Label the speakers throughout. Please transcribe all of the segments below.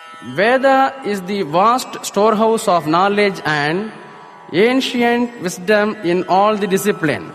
Speaker 1: Veda is the vast storehouse of knowledge and ancient wisdom in all the discipline.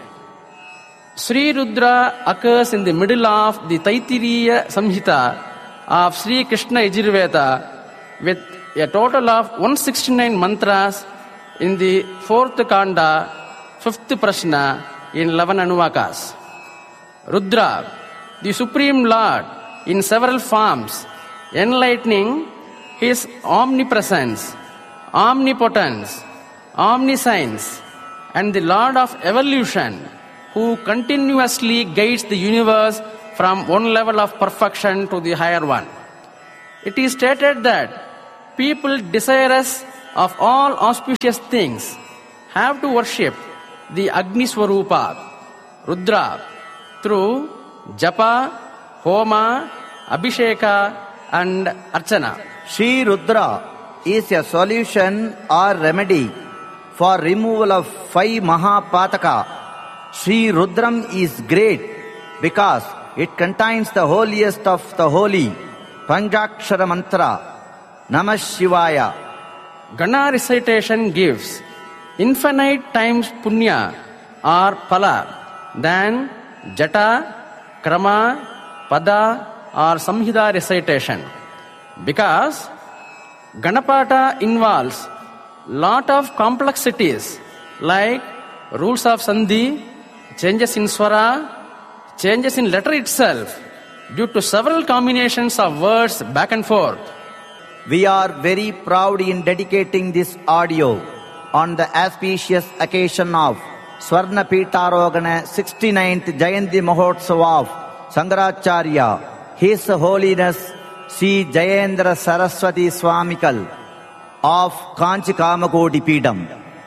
Speaker 1: Sri Rudra occurs in the middle of the Taittiriya Samhita of Sri Krishna Yajurveda with a total of 169 mantras in the 4th Kanda, 5th Prashna in 11 Anuvakas. Rudra, the Supreme Lord in several forms, enlightening His omnipresence, omnipotence, omniscience, and the Lord of evolution, who continuously guides the universe from one level of perfection to the higher one. It is stated that people desirous of all auspicious things have to worship the Agni Swarupa, Rudra, through Japa, Homa, Abhisheka, and Archana.
Speaker 2: Sri Rudra is a solution or remedy for removal of 5 Mahapataka. Sri Rudram is great because it contains the holiest of the holy, Panchakshara Mantra, Namah Shivaya.
Speaker 1: Gana recitation gives infinite times punya or phala than jata, krama, pada or samhita recitation. Because Ganapata involves lot of complexities like rules of sandhi, changes in swara, changes in letter itself due to several combinations of words back and forth.
Speaker 2: We are very proud in dedicating this audio on the auspicious occasion of Swarna Pitarogana 69th Jayanti Mahotsava of Shankaracharya, His Holiness Sri Jayendra Saraswati Swamikal of Kanchi Kamakodi Peedam.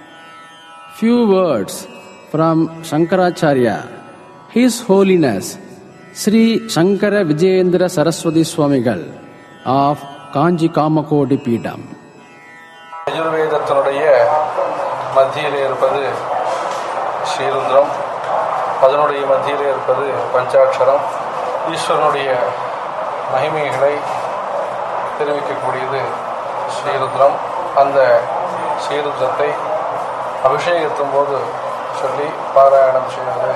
Speaker 1: Few words from Shankaracharya. His Holiness Sri Shankara Vijayendra Saraswati Swamigal of Kanchi Kamakodi Peedam.
Speaker 3: யஜுர்வேதத்தினுடைய மத்தியிலே இருப்பது ஸ்ரீருத்ரம், அதனுடைய மத்தியிலே இருப்பது பஞ்சாட்சரம். ஈஸ்வரனுடைய மகிமைகளை தெரிவிக்கக்கூடியது ஸ்ரீருத்ரம். அந்த ஸ்ரீருத்ரத்தை அபிஷேகத்தின் போது சொல்லி பாராயணம் செய்வது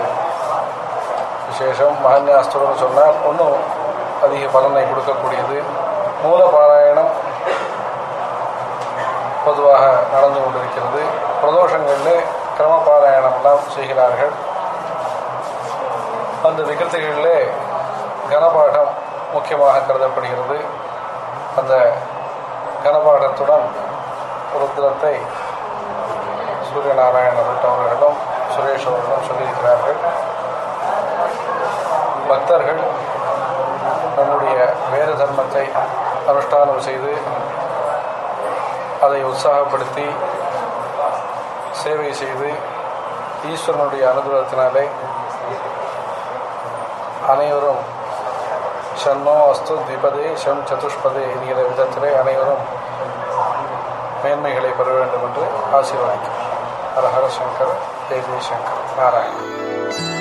Speaker 3: விசேஷம். மகன்யாஸ்திரம்னு சொன்னால் ஒன்றும் அதிக பலனை கொடுக்கக்கூடியது. மூல பாராயணம் பொதுவாக நடந்து கொண்டிருக்கிறது. பிரதோஷங்களில் கிரம பாராயணமெல்லாம் செய்கிறார்கள். அந்த நிகழ்ச்சிகளிலே கனபாடம் முக்கியமாக கருதப்படுகிறது. அந்த கனபாடத்துடன் ருத்ரத்தை சூரியநாராயண பட் அவர்களும் சுரேஷ் அவர்களும் சொல்லியிருக்கிறார்கள். பக்தர்கள் நம்முடைய வேத தர்மத்தை அனுஷ்டானம் செய்து அதை உற்சாகப்படுத்தி சேவை செய்து ஈஸ்வரனுடைய அனுகிரகத்தினாலே அனைவரும் ஷண்ணோ அஸ்து திபதே ஷம் சதுஷ்பதே என்கிற விதத்திலே அனைவரும் மேன்மைகளை பெற வேண்டும் என்று ஆசீர்வதிக்கிறேன். ஹர ஹர சங்கர், ஜெய ஜெய சங்கர், நாராயணன்.